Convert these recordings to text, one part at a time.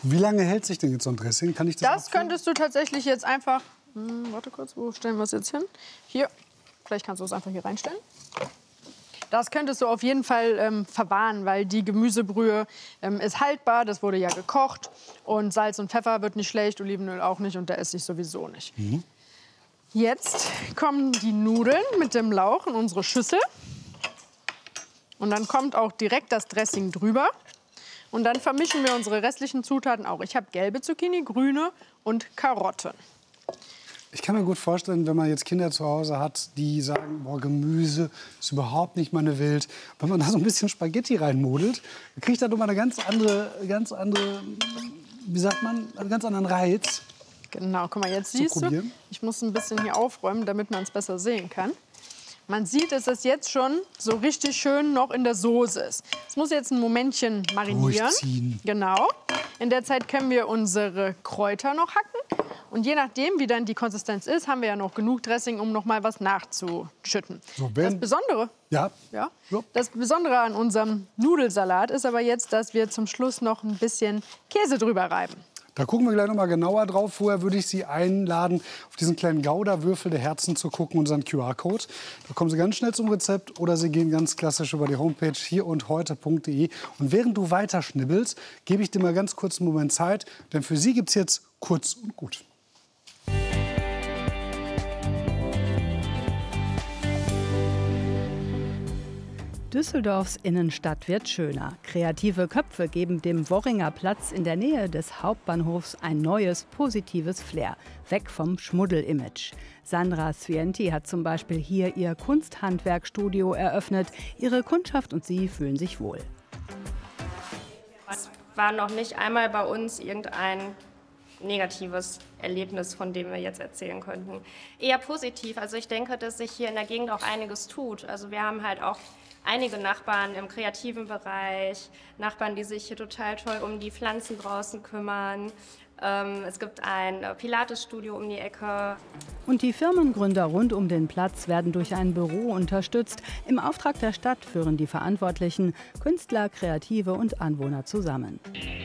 Wie lange hält sich denn jetzt so ein Dressing? Kann ich das Das könntest du tatsächlich jetzt einfach... warte kurz, wo stellen wir es jetzt hin? Hier, vielleicht kannst du es einfach hier reinstellen. Das könntest du auf jeden Fall verwahren, weil die Gemüsebrühe ist haltbar, das wurde ja gekocht. Und Salz und Pfeffer wird nicht schlecht, Olivenöl auch nicht und der Essig sowieso nicht. Mhm. Jetzt kommen die Nudeln mit dem Lauch in unsere Schüssel. Und dann kommt auch direkt das Dressing drüber. Und dann vermischen wir unsere restlichen Zutaten auch. Ich habe gelbe Zucchini, grüne und Karotten. Ich kann mir gut vorstellen, wenn man jetzt Kinder zu Hause hat, die sagen, boah, Gemüse ist überhaupt nicht meine Welt. Wenn man da so ein bisschen Spaghetti reinmodelt, dann kriegt das nochmal eine ganz andere, wie sagt man, einen ganz anderen Reiz. Genau, guck mal, jetzt siehst du, ich muss ein bisschen hier aufräumen, damit man es besser sehen kann. Man sieht, dass es jetzt schon so richtig schön noch in der Soße ist. Es muss jetzt ein Momentchen marinieren. Durchziehen. Genau. In der Zeit können wir unsere Kräuter noch hacken. Und je nachdem, wie dann die Konsistenz ist, haben wir ja noch genug Dressing, um noch mal was nachzuschütten. So, das Besondere, ja. Das Besondere an unserem Nudelsalat ist aber jetzt, dass wir zum Schluss noch ein bisschen Käse drüber reiben. Da gucken wir gleich noch mal genauer drauf. Vorher würde ich Sie einladen, auf diesen kleinen Gouda-Würfel der Herzen zu gucken, unseren QR-Code. Da kommen Sie ganz schnell zum Rezept oder Sie gehen ganz klassisch über die Homepage hierundheute.de. Und während du weiter schnibbelst, gebe ich dir mal ganz kurz einen Moment Zeit, denn für Sie gibt es jetzt kurz und gut. Düsseldorfs Innenstadt wird schöner. Kreative Köpfe geben dem Worringer Platz in der Nähe des Hauptbahnhofs ein neues, positives Flair. Weg vom Schmuddel-Image. Sandra Svienti hat zum Beispiel hier ihr Kunsthandwerkstudio eröffnet. Ihre Kundschaft und sie fühlen sich wohl. Es war noch nicht einmal bei uns irgendein negatives Erlebnis, von dem wir jetzt erzählen könnten. Eher positiv. Also ich denke, dass sich hier in der Gegend auch einiges tut. Also wir haben halt auch einige Nachbarn im kreativen Bereich, Nachbarn, die sich hier total toll um die Pflanzen draußen kümmern. Es gibt ein Pilates-Studio um die Ecke. Und die Firmengründer rund um den Platz werden durch ein Büro unterstützt. Im Auftrag der Stadt führen die Verantwortlichen Künstler, Kreative und Anwohner zusammen.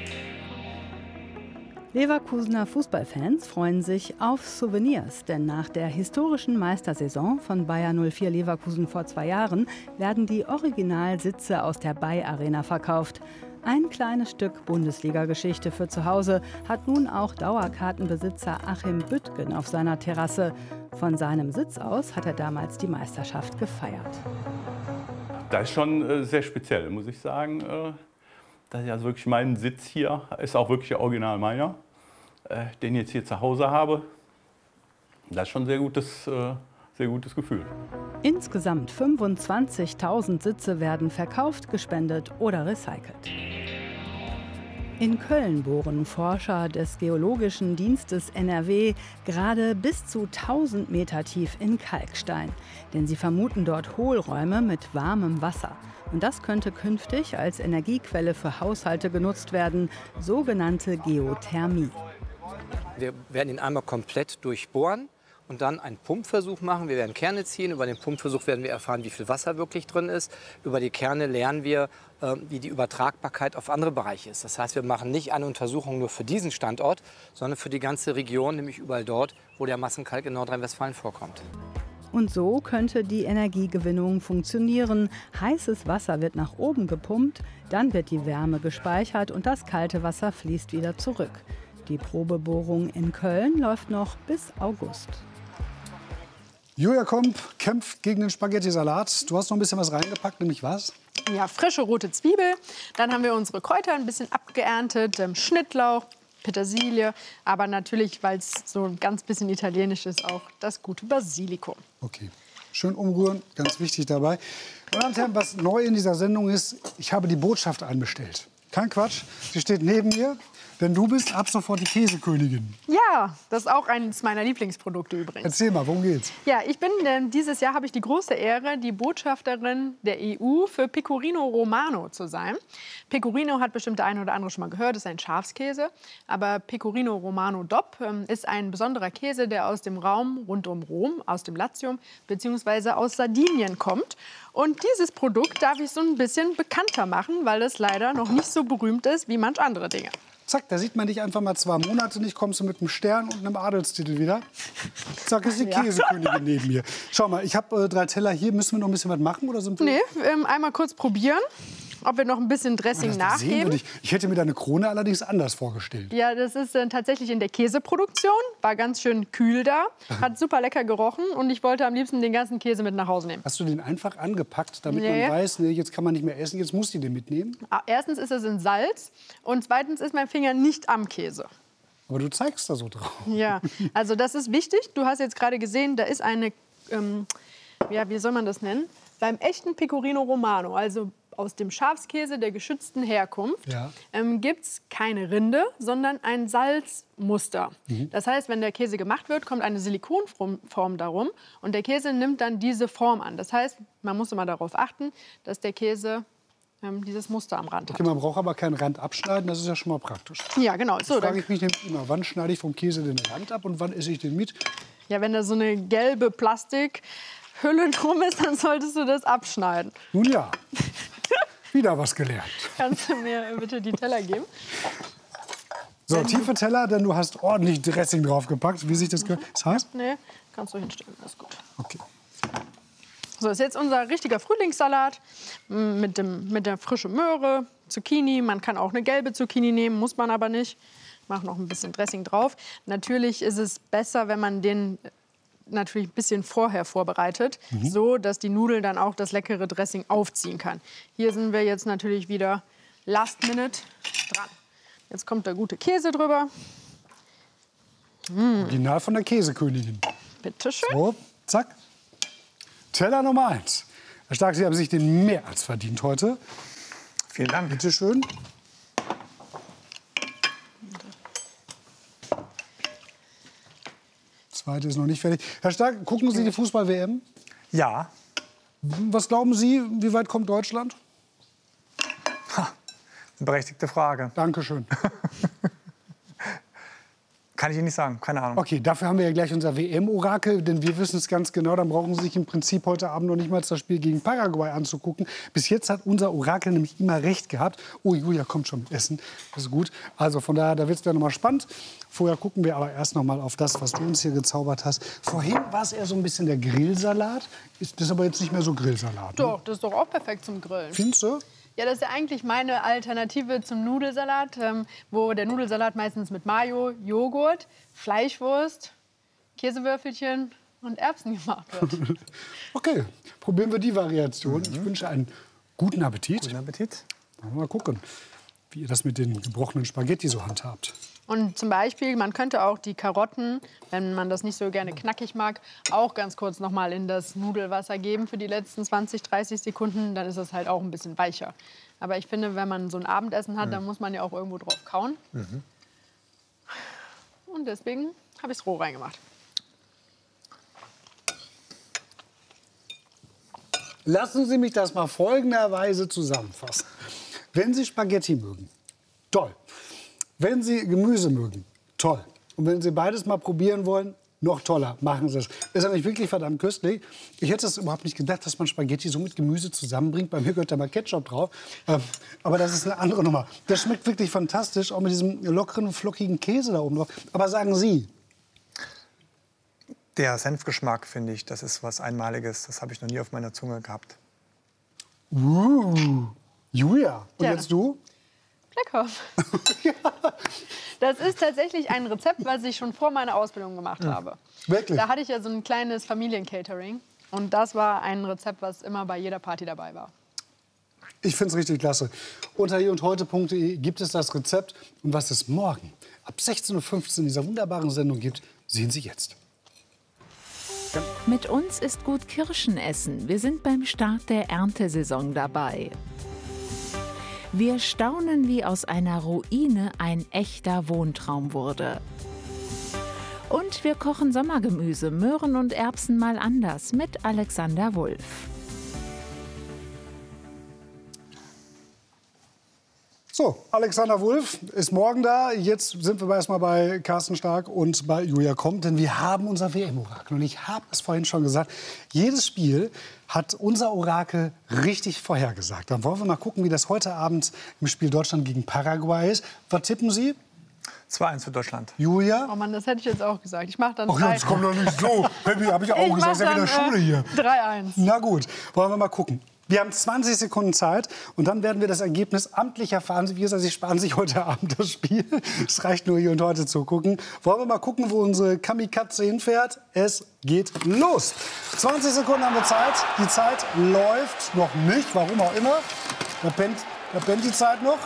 Leverkusener Fußballfans freuen sich auf Souvenirs, denn nach der historischen Meistersaison von Bayer 04 Leverkusen vor 2 Jahren werden die Originalsitze aus der Bay Arena verkauft. Ein kleines Stück Bundesliga-Geschichte für zu Hause hat nun auch Dauerkartenbesitzer Achim Büttgen auf seiner Terrasse. Von seinem Sitz aus hat er damals die Meisterschaft gefeiert. Das ist schon sehr speziell, muss ich sagen. Das ist also wirklich mein Sitz hier, ist auch wirklich original meiner, den ich jetzt hier zu Hause habe. Das ist schon ein sehr gutes Gefühl. Insgesamt 25.000 Sitze werden verkauft, gespendet oder recycelt. In Köln bohren Forscher des Geologischen Dienstes NRW gerade bis zu 1000 Meter tief in Kalkstein. Denn sie vermuten dort Hohlräume mit warmem Wasser. Und das könnte künftig als Energiequelle für Haushalte genutzt werden, sogenannte Geothermie. Wir werden ihn einmal komplett durchbohren und dann einen Pumpversuch machen. Wir werden Kerne ziehen. Über den Pumpversuch werden wir erfahren, wie viel Wasser wirklich drin ist. Über die Kerne lernen wir, wie die Übertragbarkeit auf andere Bereiche ist. Das heißt, wir machen nicht eine Untersuchung nur für diesen Standort, sondern für die ganze Region, nämlich überall dort, wo der Massenkalk in Nordrhein-Westfalen vorkommt. Und so könnte die Energiegewinnung funktionieren. Heißes Wasser wird nach oben gepumpt, dann wird die Wärme gespeichert und das kalte Wasser fließt wieder zurück. Die Probebohrung in Köln läuft noch bis August. Julia Komp kämpft gegen den Spaghetti-Salat. Du hast noch ein bisschen was reingepackt, nämlich was? Ja, frische rote Zwiebel. Dann haben wir unsere Kräuter ein bisschen abgeerntet, Schnittlauch, Petersilie, aber natürlich, weil es so ein ganz bisschen italienisch ist, auch das gute Basilikum. Okay, schön umrühren, ganz wichtig dabei. Meine Damen und Herren, was neu in dieser Sendung ist, ich habe die Botschaft einbestellt. Kein Quatsch, sie steht neben mir, denn du bist ab sofort die Käsekönigin. Ja, das ist auch eines meiner Lieblingsprodukte übrigens. Erzähl mal, worum geht's? Ja, dieses Jahr habe ich die große Ehre, die Botschafterin der EU für Pecorino Romano zu sein. Pecorino hat bestimmt der eine oder andere schon mal gehört, ist ein Schafskäse. Aber Pecorino Romano DOP ist ein besonderer Käse, der aus dem Raum rund um Rom, aus dem Latium bzw. aus Sardinien kommt. Und dieses Produkt darf ich so ein bisschen bekannter machen, weil es leider noch nicht so berühmt ist wie manch andere Dinge. Zack, da sieht man dich einfach mal 2 Monate nicht, kommst du mit einem Stern und einem Adelstitel wieder. Zack, ist die Käsekönigin neben mir. Schau mal, ich habe 3 Teller hier. Müssen wir noch ein bisschen was machen? Oder sind wir Nee, einmal kurz probieren, ob wir noch ein bisschen Dressing nachgeben. Ich hätte mir deine Krone allerdings anders vorgestellt. Ja, das ist tatsächlich in der Käseproduktion. War ganz schön kühl da. Hat super lecker gerochen und ich wollte am liebsten den ganzen Käse mit nach Hause nehmen. Hast du den einfach angepackt, damit man weiß, nee, jetzt kann man nicht mehr essen, jetzt muss die den mitnehmen? Erstens ist es in Salz und zweitens ist mein Finger nicht am Käse. Aber du zeigst da so drauf. Ja, also das ist wichtig. Du hast jetzt gerade gesehen, da ist eine, ja, wie soll man das nennen? Beim echten Pecorino Romano, also aus dem Schafskäse der geschützten Herkunft, gibt es keine Rinde, sondern ein Salzmuster. Das heißt, wenn der Käse gemacht wird, kommt eine Silikonform darum und der Käse nimmt dann diese Form an. Das heißt, man muss immer darauf achten, dass der Käse dieses Muster am Rand hat. Okay, man braucht aber keinen Rand abschneiden, das ist ja schon mal praktisch. Ja, genau. So, frage ich mich nämlich immer, wann schneide ich vom Käse den Rand ab und wann esse ich den mit? Ja, wenn da so eine gelbe Plastikhülle drum ist, dann solltest du das abschneiden. Nun ja, wieder was gelernt. Kannst du mir bitte die Teller geben? So, tiefe Teller, denn du hast ordentlich Dressing draufgepackt, wie sich das gehört. Das heißt? Nee, kannst du hinstellen, alles gut. Okay. So, das ist jetzt unser richtiger Frühlingssalat mit der frischen Möhre, Zucchini. Man kann auch eine gelbe Zucchini nehmen, muss man aber nicht. Ich mache noch ein bisschen Dressing drauf. Natürlich ist es besser, wenn man den natürlich ein bisschen vorher vorbereitet, so dass die Nudel dann auch das leckere Dressing aufziehen kann. Hier sind wir jetzt natürlich wieder last minute dran. Jetzt kommt der gute Käse drüber. Original von der Käsekönigin. Bitte schön. So, zack. Teller Nummer 1. Herr Stark, Sie haben sich den mehr als verdient heute. Vielen Dank. Bitte schön. Zweite ist noch nicht fertig. Herr Stark, gucken Sie die Fußball-WM? Ja. Was glauben Sie, wie weit kommt Deutschland? Ha, eine berechtigte Frage. Dankeschön. Kann ich Ihnen nicht sagen, keine Ahnung. Okay, dafür haben wir ja gleich unser WM-Orakel, denn wir wissen es ganz genau. Dann brauchen Sie sich im Prinzip heute Abend noch nicht mal das Spiel gegen Paraguay anzugucken. Bis jetzt hat unser Orakel nämlich immer recht gehabt. Oh, Julia kommt schon mit Essen, das ist gut. Also von daher, da wird es dann noch mal spannend. Vorher gucken wir aber erst noch mal auf das, was du uns hier gezaubert hast. Vorhin war es eher so ein bisschen der Grillsalat. Ist das aber jetzt nicht mehr so Grillsalat? Ne? Doch, das ist doch auch perfekt zum Grillen. Findest du? Ja, das ist ja eigentlich meine Alternative zum Nudelsalat, wo der Nudelsalat meistens mit Mayo, Joghurt, Fleischwurst, Käsewürfelchen und Erbsen gemacht wird. Okay, probieren wir die Variation. Ich wünsche einen guten Appetit. Guten Appetit. Mal gucken, wie ihr das mit den gebrochenen Spaghetti so handhabt. Und zum Beispiel, man könnte auch die Karotten, wenn man das nicht so gerne knackig mag, auch ganz kurz noch mal in das Nudelwasser geben für die letzten 20, 30 Sekunden. Dann ist es halt auch ein bisschen weicher. Aber ich finde, wenn man so ein Abendessen hat, dann muss man ja auch irgendwo drauf kauen. Und deswegen habe ich es roh reingemacht. Lassen Sie mich das mal folgenderweise zusammenfassen. Wenn Sie Spaghetti mögen, toll. Wenn Sie Gemüse mögen, toll. Und wenn Sie beides mal probieren wollen, noch toller, machen Sie es. Ist nämlich wirklich verdammt köstlich. Ich hätte es überhaupt nicht gedacht, dass man Spaghetti so mit Gemüse zusammenbringt. Bei mir gehört da mal Ketchup drauf. Aber das ist eine andere Nummer. Das schmeckt wirklich fantastisch, auch mit diesem lockeren, flockigen Käse da oben drauf. Aber sagen Sie. Der Senfgeschmack, finde ich, das ist was Einmaliges. Das habe ich noch nie auf meiner Zunge gehabt. Julia, und Ja. jetzt du? Lecker. Das ist tatsächlich ein Rezept, was ich schon vor meiner Ausbildung gemacht habe. Wirklich? Da hatte ich ja so ein kleines Familiencatering. Und das war ein Rezept, was immer bei jeder Party dabei war. Ich finde es richtig klasse. Unter hierundheute.de gibt es das Rezept. Und was es morgen ab 16:15 Uhr in dieser wunderbaren Sendung gibt, sehen Sie jetzt. Mit uns ist gut Kirschen essen. Wir sind beim Start der Erntesaison dabei. Wir staunen, wie aus einer Ruine ein echter Wohntraum wurde. Und wir kochen Sommergemüse, Möhren und Erbsen mal anders mit Alexander Wulff. So, Alexander Wulff ist morgen da. Jetzt sind wir erstmal bei Carsten Stark und bei Julia Kommt, denn wir haben unser WM-Orakel. Und ich habe es vorhin schon gesagt, jedes Spiel hat unser Orakel richtig vorhergesagt. Dann wollen wir mal gucken, wie das heute Abend im Spiel Deutschland gegen Paraguay ist. Was tippen Sie? 2-1 für Deutschland. Julia? Oh Mann, das hätte ich jetzt auch gesagt. Ich mache dann Ach, jetzt kommt doch nicht so. Habe ich auch gesagt, ist ja wieder Schule hier. 3-1. Na gut, wollen wir mal gucken. Wir haben 20 Sekunden Zeit und dann werden wir das Ergebnis amtlich erfahren. Wie gesagt, Sie sparen sich heute Abend das Spiel. Es reicht nur hier und heute zu gucken. Wollen wir mal gucken, wo unsere Kamikaze hinfährt? Es geht los. 20 Sekunden haben wir Zeit. Die Zeit läuft noch nicht, warum auch immer. Da pennt die Zeit noch.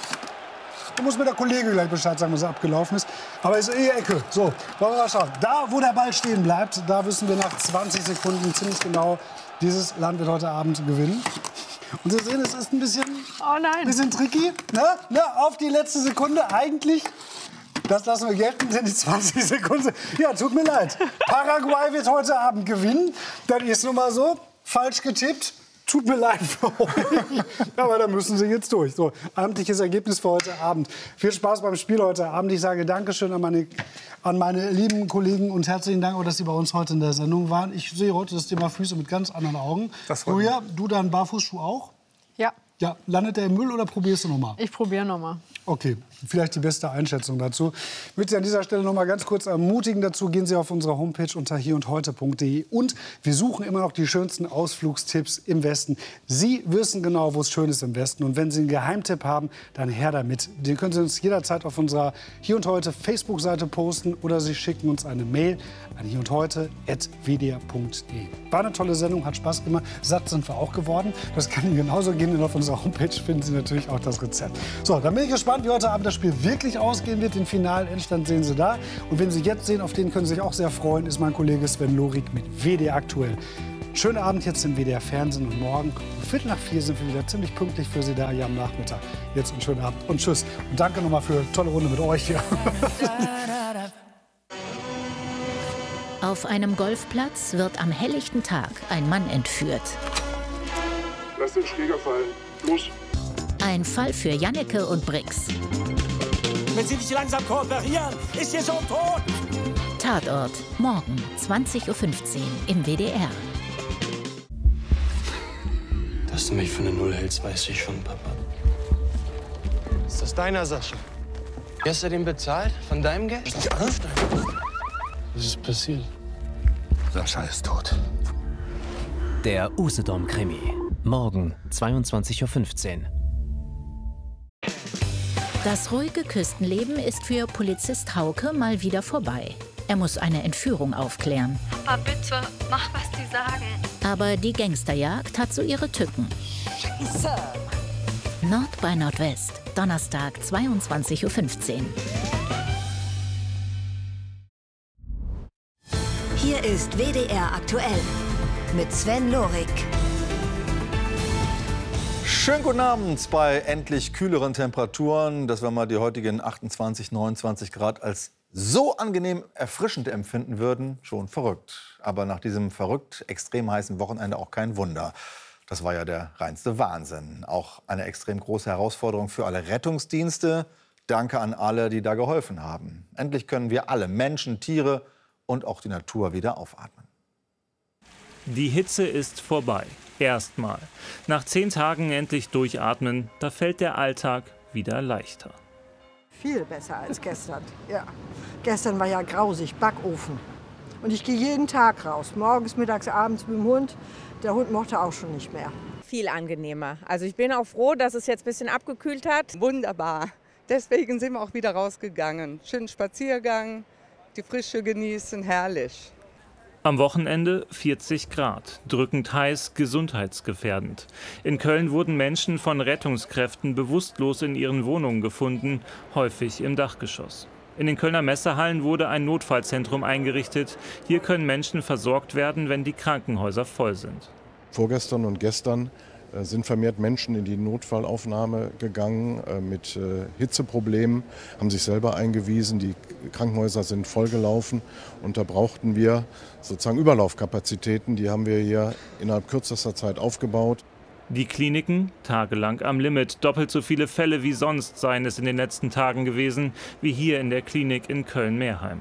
Da muss mir der Kollege gleich Bescheid sagen, was er abgelaufen ist. Aber es ist eh Ecke. So, wollen wir mal schauen. Da, wo der Ball stehen bleibt, da wissen wir nach 20 Sekunden ziemlich genau, dieses Land wird heute Abend gewinnen. Und Sie sehen, es ist ein bisschen, bisschen tricky. Ne? Auf die letzte Sekunde eigentlich. Das lassen wir gelten, denn die 20 Sekunden. Ja, tut mir leid. Paraguay wird heute Abend gewinnen. Das ist nun mal so. Falsch getippt. Tut mir leid für euch, aber da müssen Sie jetzt durch. So, amtliches Ergebnis für heute Abend. Viel Spaß beim Spiel heute Abend. Ich sage Dankeschön an meine lieben Kollegen und herzlichen Dank, auch, dass Sie bei uns heute in der Sendung waren. Ich sehe heute das Thema Füße mit ganz anderen Augen. Julia, du deinen Barfußschuh auch? Ja. Ja, landet der im Müll oder probierst du noch mal? Ich probiere noch mal. Okay, vielleicht die beste Einschätzung dazu. Ich würde Sie an dieser Stelle noch mal ganz kurz ermutigen dazu, gehen Sie auf unsere Homepage unter hierundheute.de und wir suchen immer noch die schönsten Ausflugstipps im Westen. Sie wissen genau, wo es schön ist im Westen und wenn Sie einen Geheimtipp haben, dann her damit. Den können Sie uns jederzeit auf unserer Hier und Heute Facebook-Seite posten oder Sie schicken uns eine Mail an hierundheute@wdr.de. War eine tolle Sendung, hat Spaß gemacht. Satt sind wir auch geworden. Das kann Ihnen genauso gehen, denn auf unserer Homepage finden Sie natürlich auch das Rezept. So, dann bin ich gespannt, wie heute Abend das Spiel wirklich ausgehen wird. Den finalen Endstand sehen Sie da. Und wenn Sie jetzt sehen, auf den können Sie sich auch sehr freuen, ist mein Kollege Sven Lorik mit WDR aktuell. Schönen Abend jetzt im WDR Fernsehen und morgen um 3:45 sind wir wieder ziemlich pünktlich für Sie da hier am Nachmittag. Jetzt einen schönen Abend und tschüss. Und danke nochmal für eine tolle Runde mit euch hier. Auf einem Golfplatz wird am helllichten Tag ein Mann entführt. Lass den Schläger fallen. Los. Ein Fall für Janneke und Brix. Wenn Sie nicht langsam kooperieren, ist hier schon tot. Tatort, morgen 20:15 Uhr im WDR. Dass du mich für eine Null hältst, weiß ich schon, Papa. Ist das deiner, Sascha? Hast du den bezahlt? Von deinem Geld? Ja. Was ist passiert? Sascha ist tot. Der Usedom-Krimi. Morgen 22:15 Uhr. Das ruhige Küstenleben ist für Polizist Hauke mal wieder vorbei. Er muss eine Entführung aufklären. Papa, bitte, mach, was die sagen. Aber die Gangsterjagd hat so ihre Tücken. Scheiße. Nord bei Nordwest, Donnerstag 22:15 Uhr. Hier ist WDR aktuell mit Sven Lorik. Schönen guten Abend bei endlich kühleren Temperaturen, dass wir mal die heutigen 28, 29 Grad als so angenehm erfrischend empfinden würden, schon verrückt. Aber nach diesem verrückt extrem heißen Wochenende auch kein Wunder. Das war ja der reinste Wahnsinn. Auch eine extrem große Herausforderung für alle Rettungsdienste. Danke an alle, die da geholfen haben. Endlich können wir alle, Menschen, Tiere und auch die Natur, wieder aufatmen. Die Hitze ist vorbei. Erstmal. Nach 10 Tagen endlich durchatmen, da fällt der Alltag wieder leichter. Viel besser als gestern. Ja. Gestern war ja grausig, Backofen. Und ich gehe jeden Tag raus, morgens, mittags, abends mit dem Hund. Der Hund mochte auch schon nicht mehr. Viel angenehmer. Also ich bin auch froh, dass es jetzt ein bisschen abgekühlt hat. Wunderbar. Deswegen sind wir auch wieder rausgegangen. Schönen Spaziergang, die Frische genießen, herrlich. Am Wochenende 40 Grad, drückend heiß, gesundheitsgefährdend. In Köln wurden Menschen von Rettungskräften bewusstlos in ihren Wohnungen gefunden, häufig im Dachgeschoss. In den Kölner Messehallen wurde ein Notfallzentrum eingerichtet. Hier können Menschen versorgt werden, wenn die Krankenhäuser voll sind. Vorgestern und gestern sind vermehrt Menschen in die Notfallaufnahme gegangen mit Hitzeproblemen, haben sich selber eingewiesen. Die Krankenhäuser sind vollgelaufen und da brauchten wir sozusagen Überlaufkapazitäten. Die haben wir hier innerhalb kürzester Zeit aufgebaut. Die Kliniken tagelang am Limit. Doppelt so viele Fälle wie sonst seien es in den letzten Tagen gewesen, wie hier in der Klinik in Köln-Meerheim.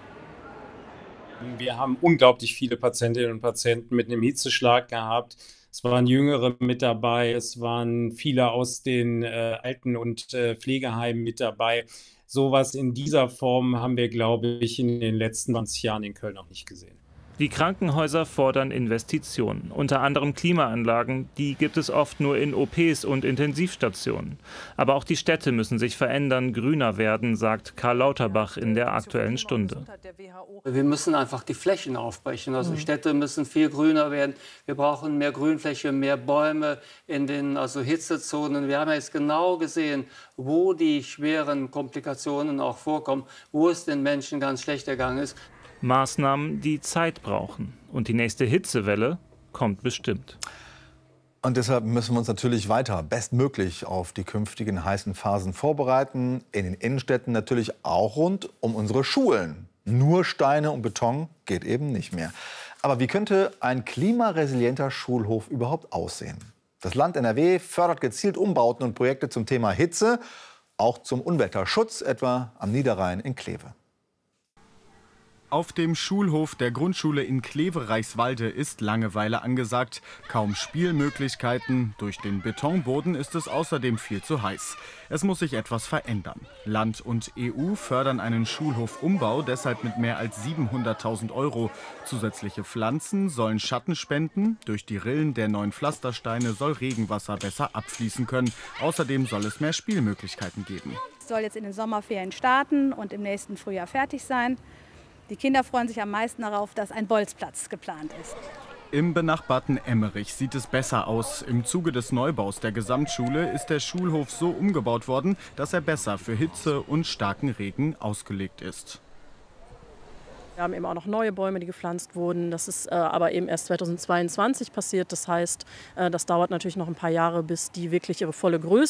Wir haben unglaublich viele Patientinnen und Patienten mit einem Hitzeschlag gehabt. Es waren Jüngere mit dabei, es waren viele aus den Alten- und Pflegeheimen mit dabei. Sowas in dieser Form haben wir, glaube ich, in den letzten 20 Jahren in Köln noch nicht gesehen. Die Krankenhäuser fordern Investitionen, unter anderem Klimaanlagen. Die gibt es oft nur in OPs und Intensivstationen. Aber auch die Städte müssen sich verändern, grüner werden, sagt Karl Lauterbach in der Aktuellen Stunde. Wir müssen einfach die Flächen aufbrechen. Also Städte müssen viel grüner werden. Wir brauchen mehr Grünfläche, mehr Bäume in den Hitzezonen. Wir haben ja jetzt genau gesehen, wo die schweren Komplikationen auch vorkommen, wo es den Menschen ganz schlecht ergangen ist. Maßnahmen, die Zeit brauchen. Und die nächste Hitzewelle kommt bestimmt. Und deshalb müssen wir uns natürlich weiter bestmöglich auf die künftigen heißen Phasen vorbereiten. In den Innenstädten natürlich auch rund um unsere Schulen. Nur Steine und Beton geht eben nicht mehr. Aber wie könnte ein klimaresilienter Schulhof überhaupt aussehen? Das Land NRW fördert gezielt Umbauten und Projekte zum Thema Hitze, auch zum Unwetterschutz, etwa am Niederrhein in Kleve. Auf dem Schulhof der Grundschule in Kleve-Reichswalde ist Langeweile angesagt. Kaum Spielmöglichkeiten. Durch den Betonboden ist es außerdem viel zu heiß. Es muss sich etwas verändern. Land und EU fördern einen Schulhofumbau, deshalb mit mehr als 700.000 €. Zusätzliche Pflanzen sollen Schatten spenden. Durch die Rillen der neuen Pflastersteine soll Regenwasser besser abfließen können. Außerdem soll es mehr Spielmöglichkeiten geben. Es soll jetzt in den Sommerferien starten und im nächsten Frühjahr fertig sein. Die Kinder freuen sich am meisten darauf, dass ein Bolzplatz geplant ist. Im benachbarten Emmerich sieht es besser aus. Im Zuge des Neubaus der Gesamtschule ist der Schulhof so umgebaut worden, dass er besser für Hitze und starken Regen ausgelegt ist. Wir haben eben auch noch neue Bäume, die gepflanzt wurden. Das ist aber eben erst 2022 passiert. Das heißt, das dauert natürlich noch ein paar Jahre, bis die wirklich ihre volle Größe